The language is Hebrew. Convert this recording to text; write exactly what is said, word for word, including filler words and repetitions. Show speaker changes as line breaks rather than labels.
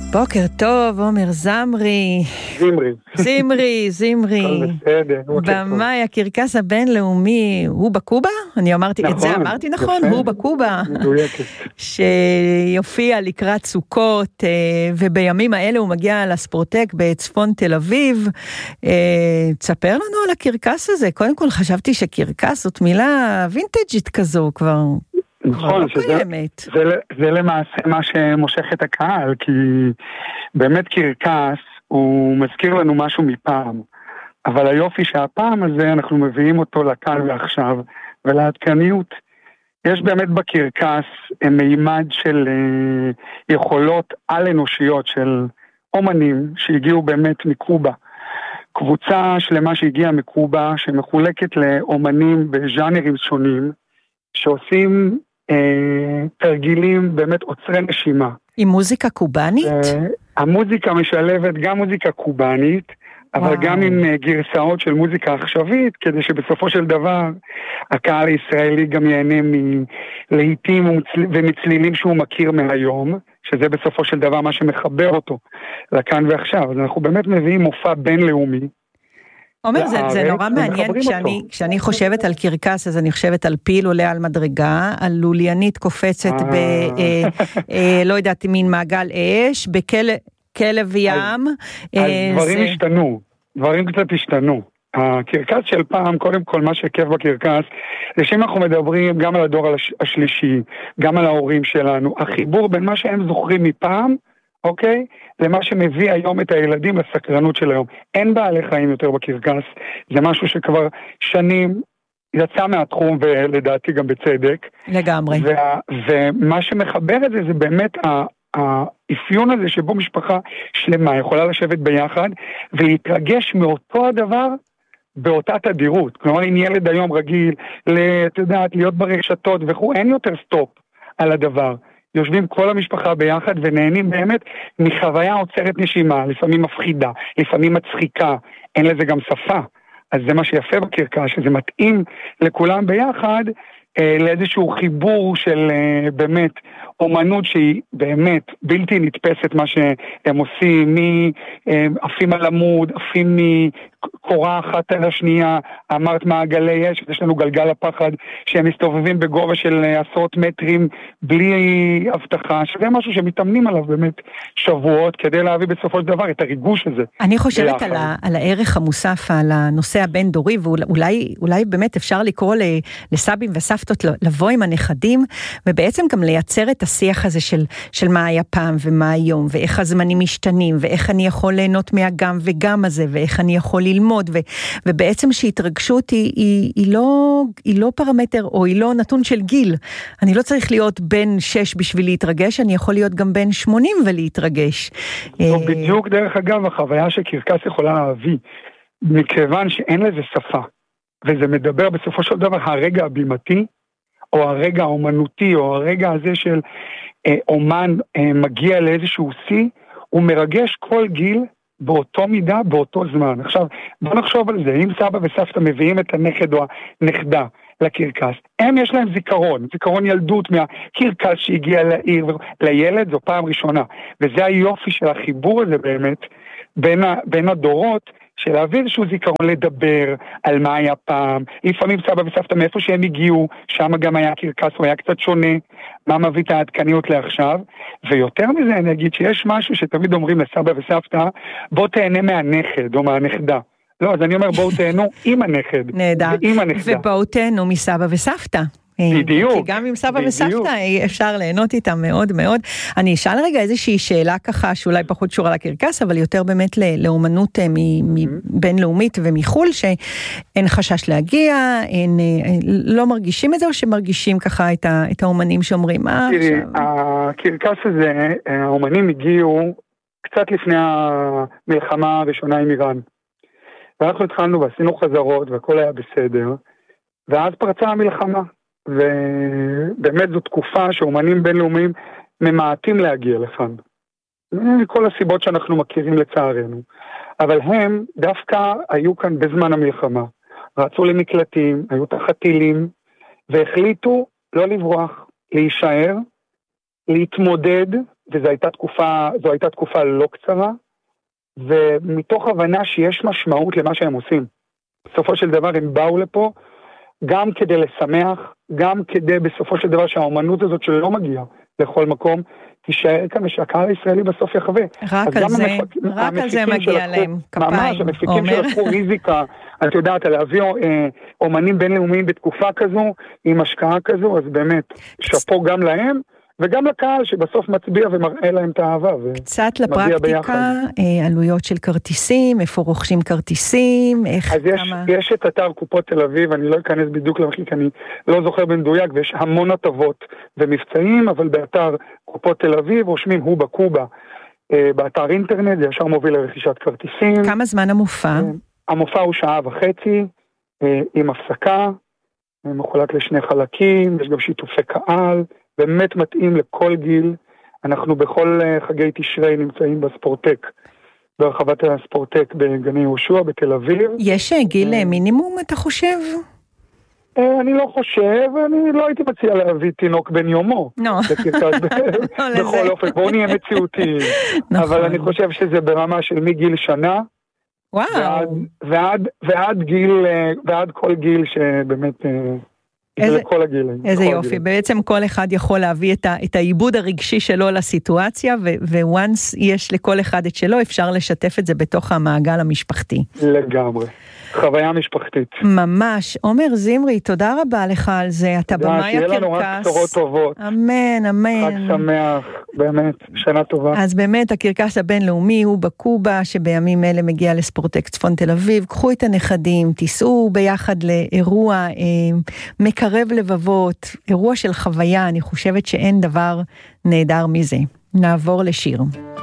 בוקר טוב, עומר זמרי.
זמרי.
זמרי, זמרי.
הכל בסדר.
במאי הקרקס הבינלאומי, הוא בקובה? אני אמרתי, את זה אמרתי נכון, הוא בקובה.
מדויקת.
שיופיע לקראת סוכות, ובימים האלה הוא מגיע לספורטק בצפון תל אביב. תספר לנו על הקרקס הזה. קודם כל חשבתי שקרקס זאת מילה וינטג'ית כזו כבר.
נכון, שזה, זה, זה למעשה מה שמושך את הקהל, כי באמת קרקס הוא מזכיר לנו משהו מפעם, אבל היופי שהפעם הזה אנחנו מביאים אותו לכאן ועכשיו, ולעדכניות. יש באמת בקרקס מימד של uh, יכולות על אנושיות של אומנים שהגיעו באמת מקובה. קבוצה שלמה שהגיעה מקובה, שמחולקת לאומנים בז'אנרים שונים, שעושים אה, תרגילים באמת עוצרי נשימה.
עם מוזיקה קובנית? אה,
המוזיקה משלבת גם מוזיקה קובנית, אבל וואו. גם עם אה, גרסאות של מוזיקה עכשווית, כדי שבסופו של דבר הקהל הישראלי גם ייהנה מלהיטים ומצל... ומצלילים שהוא מכיר מהיום, שזה בסופו של דבר מה שמחבר אותו לכאן ועכשיו. אז אנחנו באמת מביאים מופע בינלאומי,
עומר, זה, זה נורא מעניין, כשאני, כשאני חושבת על קרקס, אז אני חושבת על פיל עולה על מדרגה, על לוליינית קופצת ב, אה, אה, לא יודעת, מין מעגל אש, בכלב ים.
אז, אז דברים זה... השתנו, דברים קצת השתנו. הקרקס של פעם, קודם כל מה שכיף בקרקס, זה שאם אנחנו מדברים גם על הדור השלישי, גם על ההורים שלנו, החיבור בין מה שהם זוכרים מפעם, אוקיי? למה שמביא היום את הילדים לסקרנות של היום. אין בעלי חיים יותר בקרקס, זה משהו שכבר שנים יצא מהתחום, ולדעתי גם בצדק.
לגמרי.
וה, ומה שמחבר את זה, זה באמת האפיון הזה שבו משפחה שלמה יכולה לשבת ביחד, ולהתרגש מאותו הדבר באותה תדירות. כלומר, אם ילד היום רגיל, את יודעת, להיות ברשתות וכו', אין יותר סטופ על הדבר. יושבים כל המשפחה ביחד ונהנים באמת מחוויה עוצרת נשימה, לפעמים מפחידה, לפעמים מצחיקה, אין לזה גם שפה. אז זה מה שיפה בקרקס, שזה מתאים לכולם ביחד אה, לאיזשהו חיבור של אה, באמת אומנות שהיא באמת בלתי נתפסת מה שהם עושים, מעפים על עמוד, עפים מקורה אחת על השנייה, אמרת מעגלי אש, יש לנו גלגל הפחד שהם מסתובבים בגובה של עשרות מטרים בלי הבטחה, שזה משהו שמתאמנים עליו באמת שבועות כדי להביא בסופו של דבר את הריגוש הזה.
אני חושבת על, ה, על הערך המוסף, על הנושא הבין דורי, ואולי אולי באמת אפשר לקרוא לסבים וסבתות לבוא עם הנכדים, ובעצם גם לייצר את השיח הזה של, של מה היה פעם ומה היום, ואיך הזמנים משתנים, ואיך אני יכול ליהנות מהגם וגם הזה, ואיך אני יכול ללמוד, ו, ובעצם שהתרגשות היא, היא, היא, לא, היא לא פרמטר, או היא לא נתון של גיל. אני לא צריך להיות בן שש בשביל להתרגש, אני יכול להיות גם בן שמונים ולהתרגש.
או בדיוק דרך אגב, החוויה שקרקס יכולה להביא, מכיוון שאין לזה שפה, וזה מדבר בסופו של דבר הרגע הבימתי, או הרגע האומנותי, או הרגע הזה של אה, אומן אה, מגיע לאיזשהו שיא, הוא מרגש כל גיל באותו מידה, באותו זמן. עכשיו, בוא נחשוב על זה, אם סבא וסבתא מביאים את הנכד או הנכדה לקרקס, הם יש להם זיכרון, זיכרון ילדות מהקרקס שהגיע לעיר, לילד זו פעם ראשונה, וזה היופי של החיבור הזה באמת, בין, ה, בין הדורות, של להביא איזשהו זיכרון לדבר על מה היה פעם, לפעמים סבא וסבתא מאיפה שהם הגיעו, שם גם היה קרקס, הוא היה קצת שונה, מה מביא את העדכניות לעכשיו, ויותר מזה אני אגיד שיש משהו שתמיד אומרים לסבא וסבתא, בוא תהנה מהנכד או מהנכדה. לא, אז אני אומר בואו תהנו עם הנכד.
נהדר, ובואו תהנו מסבא וסבתא.
בדיוק.
כי גם עם סבא וסבתא אפשר ליהנות איתם מאוד מאוד. אני אשאל רגע איזושהי שאלה ככה, שאולי פחות שורה לקרקס, אבל יותר באמת לאומנות בינלאומית ומחול, שאין חשש להגיע, לא מרגישים את זה, או שמרגישים ככה את האומנים שאומרים, מה עכשיו?
תראי, הקרקס הזה, האומנים הגיעו קצת לפני המלחמה הראשונה עם איראן. ואנחנו התחלנו ועשינו חזרות, והכל היה בסדר, ואז פרצה המלחמה. ובאמת זו תקופה שאומנים בינלאומיים ממעטים להגיע לכאן. כל הסיבות שאנחנו מכירים לצערנו. אבל הם דווקא היו כאן בזמן המלחמה. רצו למקלטים, היו תחת טילים, והחליטו לא לברוח, להישאר, להתמודד, וזו הייתה תקופה, זו הייתה תקופה לא קצרה, ומתוך הבנה שיש משמעות למה שהם עושים. בסופו של דבר הם באו לפה, גם כדי לשמח, גם כדי בסופו של דבר שהאומנות הזאת שלא מגיעה לכל מקום, תישאר כאן ושהקהל הישראלי בסוף יחווה.
רק על זה, המפק... רק על זה מגיע להם, כפיים.
ממש, המפיקים שלקחו ריזיקה, את יודעת, להביא אה, אומנים בינלאומיים בתקופה כזו, עם השקעה כזו, אז באמת, שפו גם להם, וגם לקהל שבסוף מצביע ומראה להם את האהבה.
קצת לפרקטיקה, עלויות של כרטיסים, איפה רוכשים כרטיסים, איך
אז יש, כמה... יש את אתר קופות תל אביב, אני לא אכנס בדיוק למחיר, כי אני לא זוכר במדויק, ויש המון הטבות ומבצעים, אבל באתר קופות תל אביב רושמים הוא בקובה, באתר אינטרנט, זה ישר מוביל לרכישת כרטיסים.
כמה זמן המופע?
המופע הוא שעה וחצי, עם הפסקה, מחולק לשני חלקים, יש גם שיתופי קהל, באמת מתאים לכל גיל. אנחנו בכל חגי תשרי נמצאים בספורטק, ברחבת הספורטק בגני יהושע בתל אביב. יש
גיל מינימום, אתה חושב?
אני לא חושב, אני לא הייתי מציע להביא תינוק בן יומו.
לא.
בכל אופן, בואו נהיה מציאותיים. אבל אני חושב שזה ברמה של מגיל שנה, ועד גיל, ועד כל גיל שבאמת...
איזה, איזה יופי, גילים. בעצם כל אחד יכול להביא את, ה, את העיבוד הרגשי שלו לסיטואציה, וואנס יש לכל אחד את שלו, אפשר לשתף את זה בתוך המעגל המשפחתי.
לגמרי, חוויה משפחתית.
ממש, עומר זמרי, תודה רבה לך על זה, אתה במאי הקרקס.
שיהיה לנו רק בשורות טובות.
אמן, אמן.
חג שמח, באמת, שנה טובה.
אז באמת, הקרקס הבינלאומי הוא בקובה, שבימים אלה מגיע לספורטק צפון תל אביב, קחו את הנכדים, תיסעו ביחד לאירוע אה, מקרב לבבות, אירוע של חוויה, אני חושבת שאין דבר נהדר מזה. נעבור לשיר.